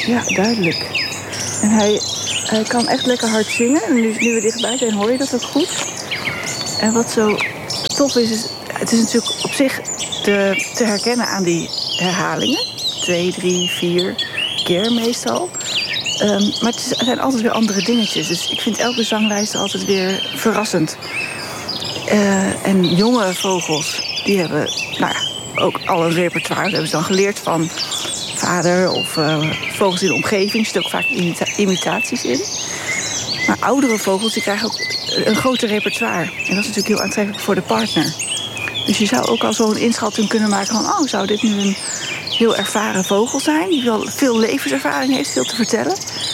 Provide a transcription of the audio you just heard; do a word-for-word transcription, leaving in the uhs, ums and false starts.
Ja, duidelijk. En hij, hij kan echt lekker hard zingen. En nu, nu we dichtbij zijn, hoor je dat ook goed. En wat zo tof is, is het is natuurlijk op zich te, te herkennen aan die herhalingen. Twee, drie, vier keer meestal. Um, maar het, is, het zijn altijd weer andere dingetjes. Dus ik vind elke zanglijst altijd weer verrassend. Uh, en jonge vogels, die hebben nou ja, ook al een repertoire. Dat hebben ze dan geleerd van vader of uh, vogels in de omgeving. Er zitten ook vaak imita- imitaties in. Maar oudere vogels die krijgen ook een groter repertoire. En dat is natuurlijk heel aantrekkelijk voor de partner. Dus je zou ook al zo'n inschatting kunnen maken van... oh, zou dit nu een heel ervaren vogel zijn... die wel veel levenservaring heeft, veel te vertellen?